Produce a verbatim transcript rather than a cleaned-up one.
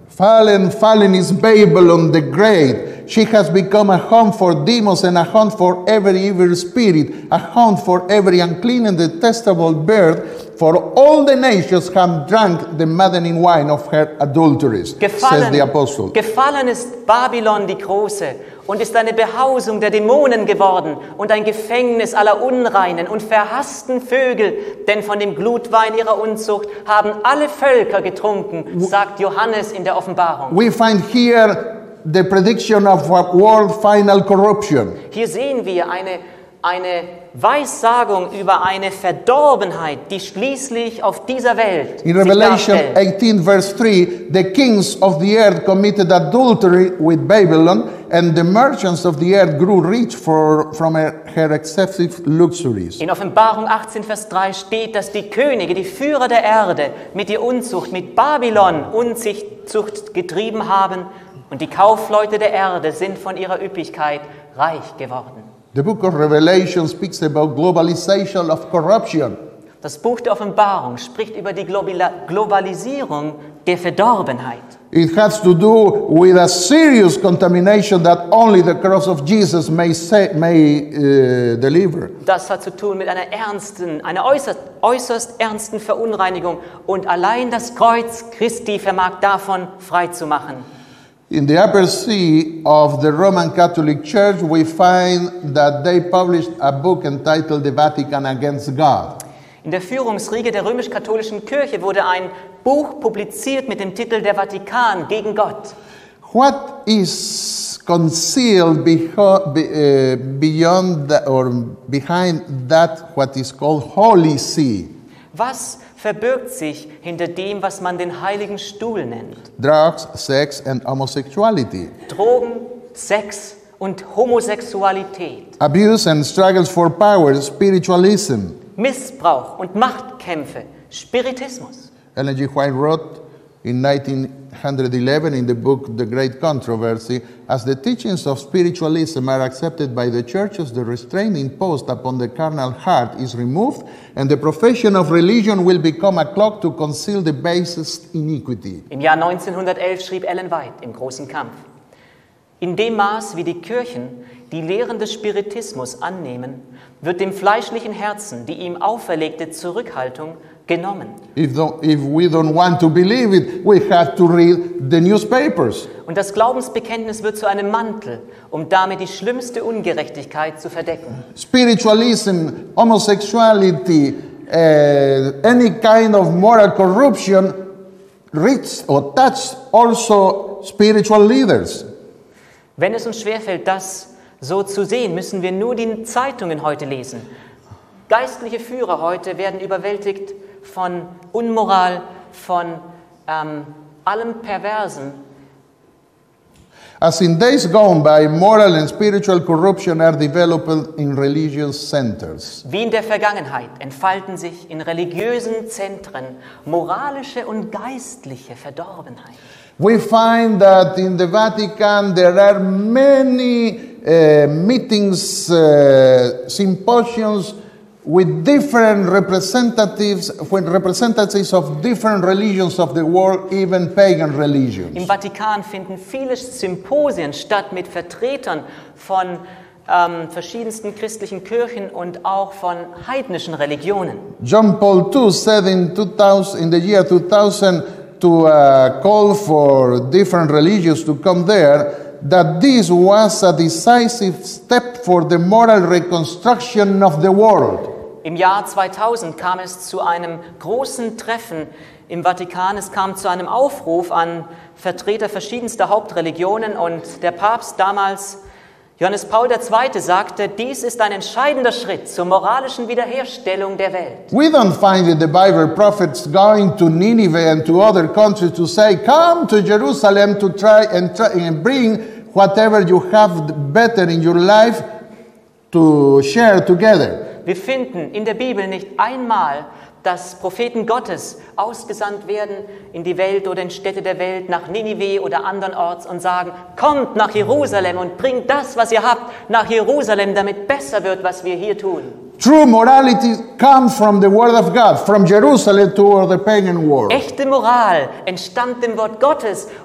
Fallen, fallen is Babylon the Great. She has become a home for demons and a home for every evil spirit, a home for every unclean and detestable bird, for all the nations have drunk the maddening wine of her adulteries, gefallen, says the apostle. Gefallen ist Babylon die Große und ist eine Behausung der Dämonen geworden und ein Gefängnis aller unreinen und verhassten Vögel, denn von dem Glutwein ihrer Unzucht haben alle Völker getrunken, sagt Johannes in der Offenbarung. We find here the prediction of world final corruption. Hier sehen wir eine, eine Weissagung über eine Verdorbenheit, die schließlich auf dieser Welt In sich Revelation darstellt. eighteen verse three, the kings of the earth committed adultery with Babylon, and the merchants of the earth grew rich for, from her, her excessive luxuries. In Offenbarung achtzehn, Vers drei steht, dass die Könige, die Führer der Erde mit ihr Unzucht, mit Babylon Unzucht getrieben haben und die Kaufleute der Erde sind von ihrer Üppigkeit reich geworden. The book of Revelation speaks about globalization of corruption. Das Buch der Offenbarung spricht über die Globala- Globalisierung der Verdorbenheit. It has to do with a serious contamination that only the cross of Jesus may, say, may uh, deliver. Das hat zu tun mit einer ernsten, einer äußerst, äußerst ernsten Verunreinigung und allein das Kreuz Christi vermag davon frei zu machen. In the upper sea of the Roman Catholic Church, we find that they published a book entitled The Vatican Against God. In der Führungsriege der römisch-katholischen Kirche wurde ein Buch publiziert mit dem Titel Der Vatikan gegen Gott. What is concealed beho- be, uh, beyond that, or behind that what is called Holy See? Was verbirgt sich hinter dem, was man den Heiligen Stuhl nennt? Drugs, sex, and homosexuality. Drogen, Sex und Homosexualität. Abuse and struggles for power, spiritualism. Missbrauch und Machtkämpfe, Spiritismus. Ellen G. White wrote in nineteen eleven in the book The Great Controversy, as the teachings of spiritualism are accepted by the churches, the restraint imposed upon the carnal heart is removed, and the profession of religion will become a cloak to conceal the basest iniquity. Im Jahr neunzehnhundertelf schrieb Ellen White im Großen Kampf: In dem Maß, wie die Kirchen die Lehren des Spiritismus annehmen, wird dem fleischlichen Herzen die ihm auferlegte Zurückhaltung genommen. If, don't, if we don't want to believe it, we have to read the newspapers. Und das Glaubensbekenntnis wird zu einem Mantel, um damit die schlimmste Ungerechtigkeit zu verdecken. Spiritualism, homosexuality, uh, any kind of moral corruption reached or touched also spiritual leaders. Wenn es uns schwerfällt, das so zu sehen, müssen wir nur die Zeitungen heute lesen. Geistliche Führer heute werden überwältigt von Unmoral, von ähm, allem Perversen. As in days gone by, moral and spiritual corruption are developed in religious centers. Wie in der Vergangenheit entfalten sich in religiösen Zentren moralische und geistliche Verdorbenheit. We find that in the Vatican there are many uh, meetings, uh, symposiums with different representatives, when representatives of different religions of the world, even pagan religions. Im Vatikan finden viele Symposien statt mit Vertretern von ähm, verschiedensten christlichen Kirchen und auch von heidnischen Religionen. John Paul the Second said in, two thousand, in the year two thousand to uh, call for different religions to come there, that this was a decisive step for the moral reconstruction of the world. Im Jahr zweitausend kam es zu einem großen Treffen im Vatikan. Es kam zu einem Aufruf an Vertreter verschiedenster Hauptreligionen und der Papst damals, Johannes Paul der Zweite, sagte, dies ist ein entscheidender Schritt zur moralischen Wiederherstellung der Welt. We don't find in the Bible prophets going to Nineveh and to other countries to say, come to Jerusalem to try and, try and bring whatever you have better in your life to share together. Wir finden in der Bibel nicht einmal, dass Propheten Gottes ausgesandt werden in die Welt oder in Städte der Welt, nach Ninive oder andernorts und sagen, kommt nach Jerusalem und bringt das, was ihr habt, nach Jerusalem, damit besser wird, was wir hier tun. True morality comes from the word of God, from Jerusalem to the pagan world. Echte Moral entstammt dem Wort Gottes